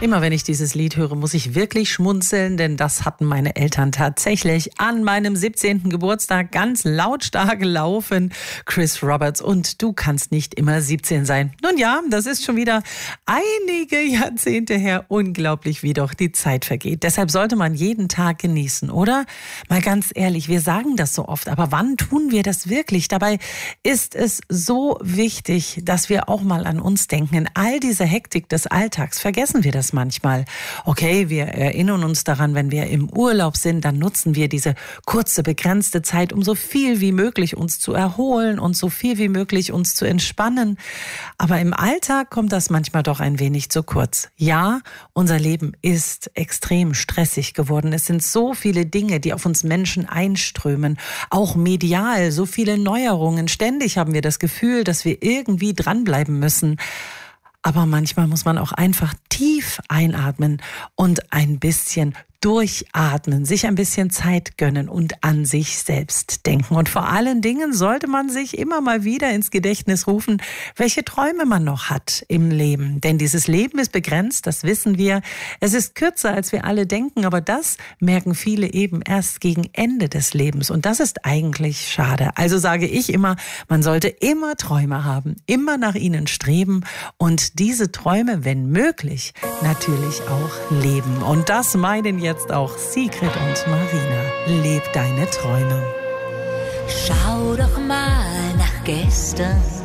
Immer wenn ich dieses Lied höre, muss ich wirklich schmunzeln, denn das hatten meine Eltern tatsächlich an meinem 17. Geburtstag ganz lautstark laufen. Chris Roberts und Du kannst nicht immer 17 sein. Nun ja, das ist schon wieder einige Jahrzehnte her. Unglaublich, wie doch die Zeit vergeht. Deshalb sollte man jeden Tag genießen, oder? Mal ganz ehrlich, wir sagen das so oft, aber wann tun wir das wirklich? Dabei ist es so wichtig, dass wir auch mal an uns denken. In all dieser Hektik des Alltags vergessen wir das manchmal. Okay, wir erinnern uns daran, wenn wir im Urlaub sind, dann nutzen wir diese kurze, begrenzte Zeit, um so viel wie möglich uns zu erholen und so viel wie möglich uns zu entspannen. Aber im Alltag kommt das manchmal doch ein wenig zu kurz. Ja, unser Leben ist extrem stressig geworden. Es sind so viele Dinge, die auf uns Menschen einströmen, auch medial, so viele Neuerungen. Ständig haben wir das Gefühl, dass wir irgendwie dranbleiben müssen. Aber manchmal muss man auch einfach tief einatmen und ein bisschen durchatmen, sich ein bisschen Zeit gönnen und an sich selbst denken. Und vor allen Dingen sollte man sich immer mal wieder ins Gedächtnis rufen, welche Träume man noch hat im Leben. Denn dieses Leben ist begrenzt, das wissen wir. Es ist kürzer, als wir alle denken, aber das merken viele eben erst gegen Ende des Lebens. Und das ist eigentlich schade. Also sage ich immer, man sollte immer Träume haben, immer nach ihnen streben und diese Träume, wenn möglich, natürlich auch leben. Und das meinen jetzt auch Sigrid und Marina. Leb deine Träume. Schau doch mal nach gestern.